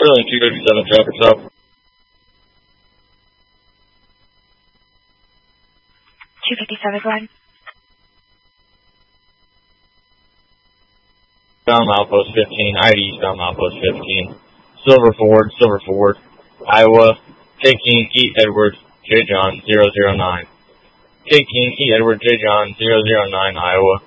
Sterling 257 traffic stop. 257, go ahead. Down milepost 15, ID eastbound milepost 15. Silver Ford, Iowa. K King, E. Edward, J. John, 009. K King, E. Edward, J. John, 009, Iowa.